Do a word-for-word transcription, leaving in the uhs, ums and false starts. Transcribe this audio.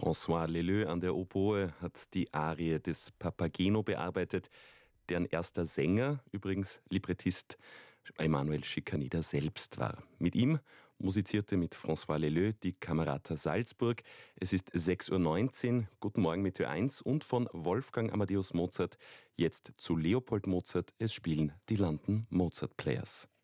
François Leleux an der Oboe hat die Arie des Papageno bearbeitet, deren erster Sänger übrigens Librettist Emanuel Schikaneder selbst war. Mit ihm musizierte mit François Leleux die Camerata Salzburg. Es ist sechs Uhr neunzehn, guten Morgen mit Ö eins und von Wolfgang Amadeus Mozart jetzt zu Leopold Mozart. Es spielen die London Mozart Players.